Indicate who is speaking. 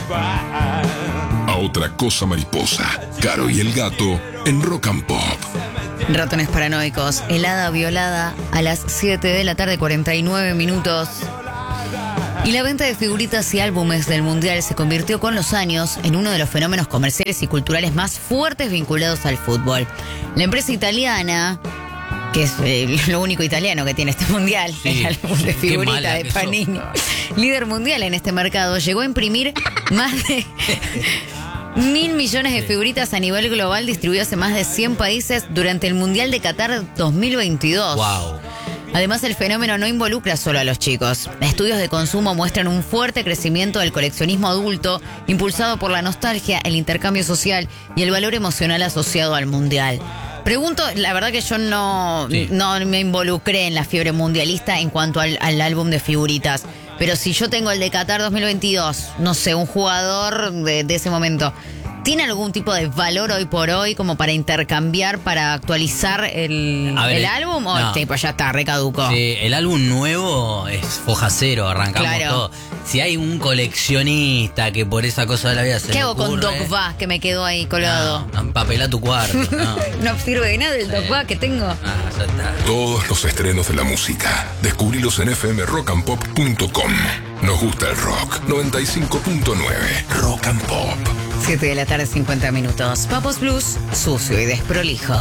Speaker 1: A otra cosa mariposa, Caro y el gato en Rock and Pop.
Speaker 2: Ratones paranoicos, helada violada a las 7 de la tarde, 49 minutos. Y la venta de figuritas y álbumes del Mundial se convirtió con los años en uno de los fenómenos comerciales y culturales más fuertes vinculados al fútbol. La empresa italiana, que es lo único italiano que tiene este Mundial,
Speaker 3: Sí,
Speaker 2: el álbum de figuritas de Panini, líder mundial en este mercado, llegó a imprimir más de 1.000 millones de figuritas a nivel global distribuidas en más de 100 países durante el Mundial de Qatar 2022.
Speaker 3: Wow.
Speaker 2: Además, el fenómeno no involucra solo a los chicos. Estudios de consumo muestran un fuerte crecimiento del coleccionismo adulto, impulsado por la nostalgia, el intercambio social y el valor emocional asociado al Mundial. Pregunto, la verdad que yo no me involucré en la fiebre mundialista en cuanto al álbum de figuritas. Pero si yo tengo el de Qatar 2022, no sé, un jugador de ese momento, ¿tiene algún tipo de valor hoy por hoy como para intercambiar, para actualizar el álbum? ¿O
Speaker 3: no.
Speaker 2: tipo ya está, recaducó?
Speaker 3: Sí, el álbum nuevo es foja cero, arrancamos
Speaker 2: Claro.
Speaker 3: todo. Si hay un coleccionista que por esa cosa de la vida se
Speaker 2: ¿Qué
Speaker 3: le
Speaker 2: hago con
Speaker 3: ocurre,
Speaker 2: Dogba que me quedó ahí colgado?
Speaker 3: No, empapelá tu cuarto. No.
Speaker 2: No sirve de nada el Dogba que tengo.
Speaker 3: Ya está.
Speaker 1: Todos los estrenos de la música, descubrilos en fmrockandpop.com. Nos gusta el rock. 95.9 Rock and Pop.
Speaker 2: 7 de la tarde, 50 minutos. Papos Blues, sucio y desprolijo.